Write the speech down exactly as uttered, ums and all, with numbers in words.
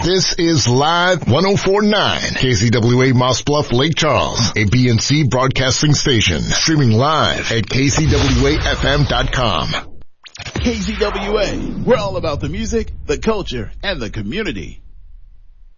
This is Live ten forty-nine, K C W A Moss Bluff, Lake Charles, a B N C broadcasting station, streaming live at K C W A F M dot com. K C W A, we're all about the music, the culture, and the community.